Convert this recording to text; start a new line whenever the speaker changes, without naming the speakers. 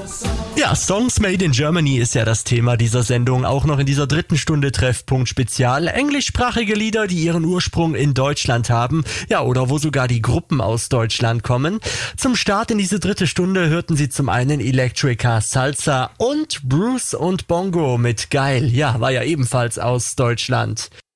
Ja, Songs Made in Germany ist ja das Thema dieser Sendung, auch noch in dieser dritten Stunde Treffpunkt Spezial. Englischsprachige Lieder, die ihren Ursprung in Deutschland haben, ja, oder wo sogar die Gruppen aus Deutschland kommen. Zum Start in diese dritte Stunde hörten Sie zum einen Electrica Salsa und Bruce und Bongo mit Geil, ja, war ja ebenfalls aus Deutschland.